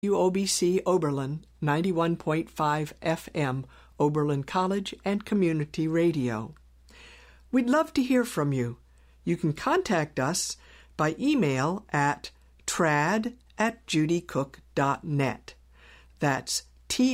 WOBC Oberlin 91.5 FM, Oberlin College and Community Radio. We'd love to hear from you. You can contact us by email at trad@judycook.net. That's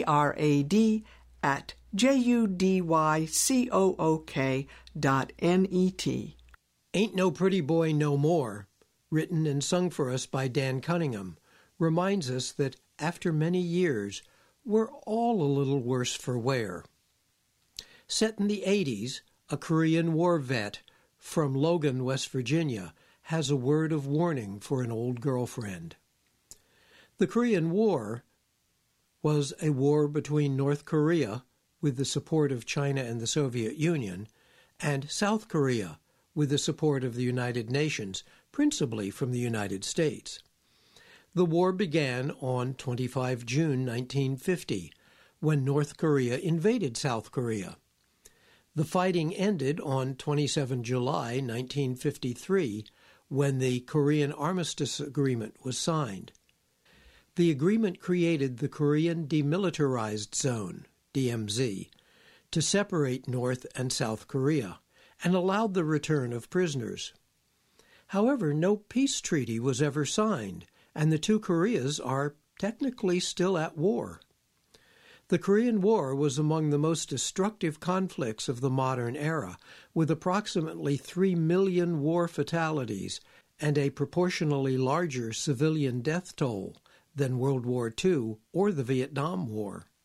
trad@judycook.net. Ain't No Pretty Boy No More, written and sung for us by Dan Cunningham, reminds us that after many years, we're all a little worse for wear. Set in the 80s, a Korean War vet from Logan, West Virginia, has a word of warning for an old girlfriend. The Korean War was a war between North Korea, with the support of China and the Soviet Union, and South Korea, with the support of the United Nations, principally from the United States. The war began on 25 June 1950, when North Korea invaded South Korea. The fighting ended on 27 July 1953, when the Korean Armistice Agreement was signed. The agreement created the Korean Demilitarized Zone, DMZ, to separate North and South Korea, and allowed the return of prisoners. However, no peace treaty was ever signed, and the two Koreas are technically still at war. The Korean War was among the most destructive conflicts of the modern era, with approximately 3 million war fatalities and a proportionally larger civilian death toll than World War II or the Vietnam War.